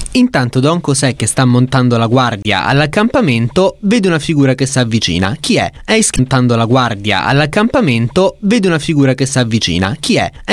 Intanto Don José, che sta montando la guardia all'accampamento, vede una figura che si avvicina. Chi è? Montando la guardia all'accampamento, vede una figura che si avvicina. Chi è?